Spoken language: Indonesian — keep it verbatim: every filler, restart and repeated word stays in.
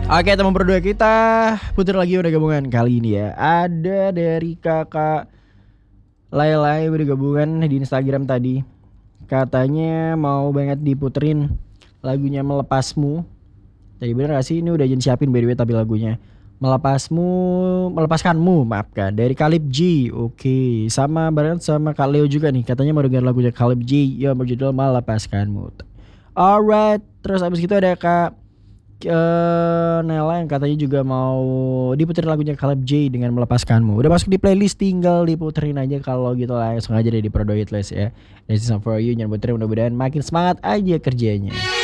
Oke, teman berdua kita putar lagi udah gabungan kali ini ya. Ada dari kakak Lailai udah gabungan di Instagram tadi. Katanya mau banget diputerin lagunya Melepasmu. Jadi bener gak sih ini udah jadi siapin by the way tapi lagunya Melepasmu, Melepaskanmu maafkan dari Kalib G. Oke, sama bareng sama Kak Leo juga nih. Katanya mau denger lagunya Kalib G yang berjudul Melepaskanmu. Alright, terus abis itu ada Kak uh, Nela yang katanya juga mau diputerin lagunya Caleb J dengan Melepaskanmu. Udah masuk di playlist, tinggal diputerin aja kalau gitu langsung aja deh di Pro Hit List ya. This is for you, jangan puterin, mudah-mudahan makin semangat aja kerjanya.